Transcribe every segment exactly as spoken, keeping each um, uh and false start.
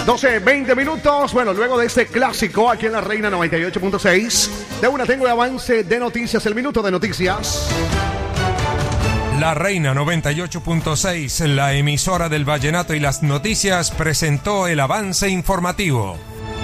doce, veinte minutos. Bueno, luego de este clásico aquí en la Reina noventa y ocho punto seis, de una tengo el avance de noticias, el minuto de noticias. La Reina noventa y ocho punto seis, la emisora del vallenato y las noticias, presentó el avance informativo.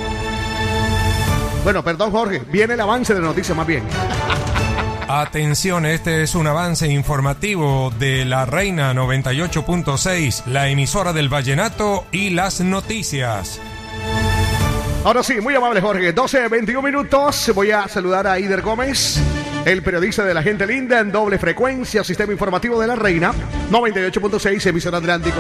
Bueno, perdón Jorge, viene el avance de noticias más bien. Atención, este es un avance informativo de la Reina noventa y ocho punto seis, la emisora del vallenato y las noticias. Ahora sí, muy amable Jorge, doce, veintiún minutos. Voy a saludar a Eider Gómez, el periodista de La Gente Linda en doble frecuencia, sistema informativo de la Reina noventa y ocho punto seis, emisora Atlántico.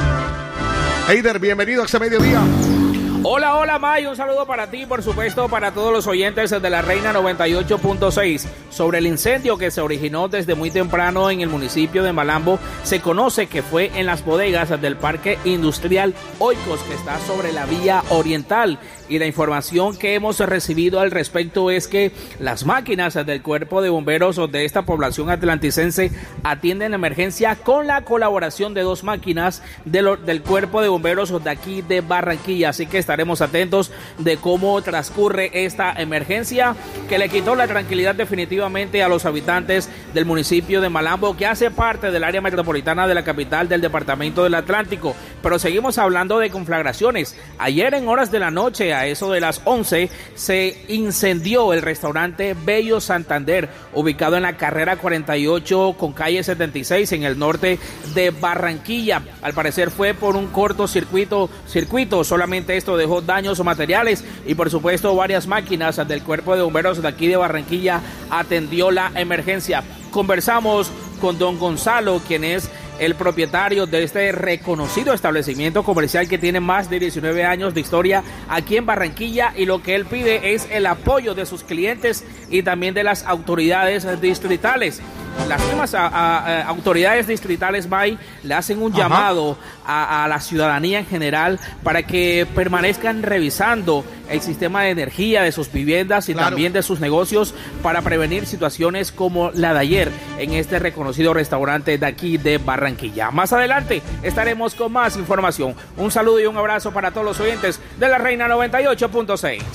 Eider, bienvenido a este mediodía. Hola, hola May, un saludo para ti, por supuesto para todos los oyentes de la Reina noventa y ocho punto seis. Sobre el incendio que se originó desde muy temprano en el municipio de Malambo, se conoce que fue en las bodegas del Parque Industrial Oikos, que está sobre la vía oriental. Y la información que hemos recibido al respecto es que las máquinas del Cuerpo de Bomberos de esta población atlanticense atienden la emergencia con la colaboración de dos máquinas de lo, del Cuerpo de Bomberos de aquí de Barranquilla. Así que estaremos atentos de cómo transcurre esta emergencia que le quitó la tranquilidad definitivamente a los habitantes del municipio de Malambo, que hace parte del área metropolitana de la capital del departamento del Atlántico. Pero seguimos hablando de conflagraciones. Ayer en horas de la noche, a eso de las once, se incendió el restaurante Bello Santander, ubicado en la carrera cuarenta y ocho con calle setenta y seis en el norte de Barranquilla. Al parecer fue por un cortocircuito, circuito, solamente esto dejó daños materiales y por supuesto varias máquinas del Cuerpo de Bomberos de aquí de Barranquilla atendió la emergencia. Conversamos con don Gonzalo, quien es el propietario de este reconocido establecimiento comercial que tiene más de diecinueve años de historia aquí en Barranquilla, y lo que él pide es el apoyo de sus clientes y también de las autoridades distritales. Las mismas a, a, a, autoridades distritales, May, le hacen un Ajá. llamado a, a la ciudadanía en general para que permanezcan revisando el sistema de energía de sus viviendas y claro. también de sus negocios para prevenir situaciones como la de ayer en este reconocido restaurante de aquí de Barranquilla. Más adelante estaremos con más información. Un saludo y un abrazo para todos los oyentes de la Reina noventa y ocho punto seis.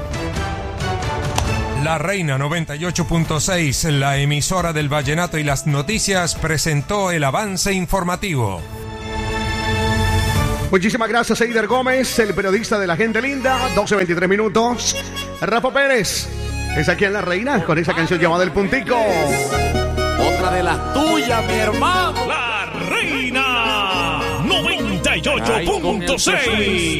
La Reina noventa y ocho punto seis, la emisora del vallenato y las noticias, presentó el avance informativo. Muchísimas gracias, Eider Gómez, el periodista de La Gente Linda. doce, veintitrés minutos. Rafa Pérez es aquí en La Reina con esa canción llamada El Puntico. Otra de las tuyas, mi hermano. La Reina noventa y ocho punto seis.